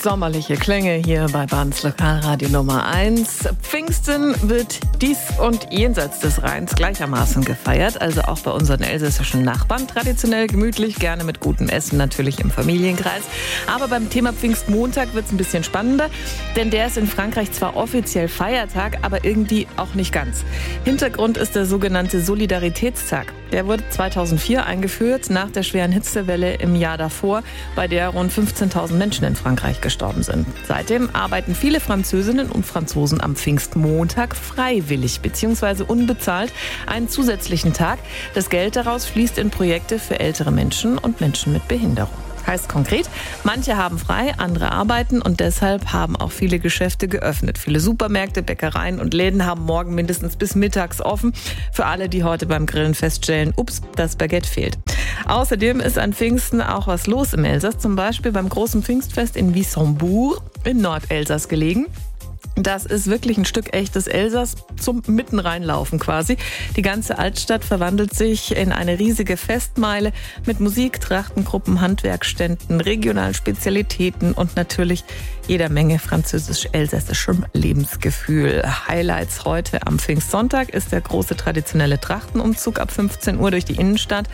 Sommerliche Klänge hier bei Badens Lokalradio Nummer 1. Pfingsten wird dies und jenseits des Rheins gleichermaßen gefeiert, also auch bei unseren elsässischen Nachbarn. Traditionell gemütlich, gerne mit gutem Essen, natürlich im Familienkreis. Aber beim Thema Pfingstmontag wird es ein bisschen spannender, denn der ist in Frankreich zwar offiziell Feiertag, aber irgendwie auch nicht ganz. Hintergrund ist der sogenannte Solidaritätstag. Der wurde 2004 eingeführt, nach der schweren Hitzewelle im Jahr davor, bei der rund 15.000 Menschen in Frankreich gestorben sind. Seitdem arbeiten viele Französinnen und Franzosen am Pfingstmontag freiwillig bzw. unbezahlt einen zusätzlichen Tag. Das Geld daraus fließt in Projekte für ältere Menschen und Menschen mit Behinderung. Heißt konkret, manche haben frei, andere arbeiten und deshalb haben auch viele Geschäfte geöffnet. Viele Supermärkte, Bäckereien und Läden haben morgen mindestens bis mittags offen. Für alle, die heute beim Grillen feststellen, ups, das Baguette fehlt. Außerdem ist an Pfingsten auch was los im Elsass, zum Beispiel beim großen Pfingstfest in Wissembourg in Nordelsass gelegen. Das ist wirklich ein Stück echtes Elsass zum mitten reinlaufen quasi. Die ganze Altstadt verwandelt sich in eine riesige Festmeile mit Musik, Trachtengruppen, Handwerkständen, regionalen Spezialitäten und natürlich jeder Menge französisch-elsässischem Lebensgefühl. Highlights heute am Pfingstsonntag ist der große traditionelle Trachtenumzug ab 15 Uhr durch die Innenstadt.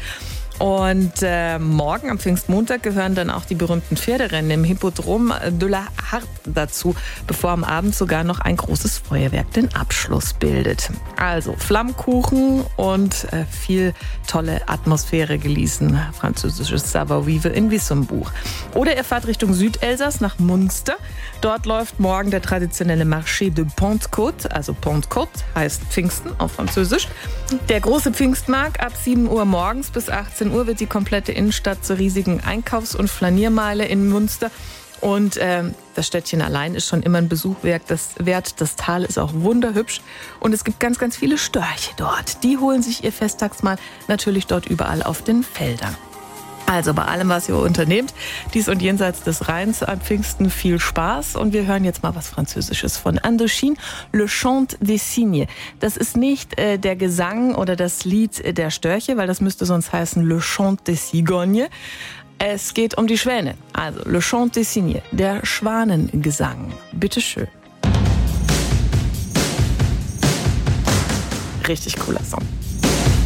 Und morgen am Pfingstmontag gehören dann auch die berühmten Pferderennen im Hippodrome de la Harpe dazu, bevor am Abend sogar noch ein großes Feuerwerk den Abschluss bildet. Also Flammkuchen und viel tolle Atmosphäre genießen. Französisches Savoir-vivre in Wissembourg. Oder ihr fahrt Richtung Südelsass nach Munster. Dort läuft morgen der traditionelle Marché de Pentecôte, also Pentecôte heißt Pfingsten auf Französisch. Der große Pfingstmarkt ab 7 Uhr morgens bis 18 Uhr wird die komplette Innenstadt zur riesigen Einkaufs- und Flaniermeile in Munster. Und das Städtchen allein ist schon immer ein Besuch wert. Das Tal ist auch wunderhübsch. Und es gibt ganz, ganz viele Störche dort. Die holen sich ihr Festtagsmahl natürlich dort überall auf den Feldern. Also bei allem, was ihr unternehmt, dies und jenseits des Rheins an Pfingsten viel Spaß. Und wir hören jetzt mal was Französisches von Indochine, Le Chant des Cygnes. Das ist nicht der Gesang oder das Lied der Störche, weil das müsste sonst heißen Le Chant des Cigognes. Es geht um die Schwäne. Also Le Chant des Cygnes, der Schwanengesang. Bitteschön. Richtig cooler Song.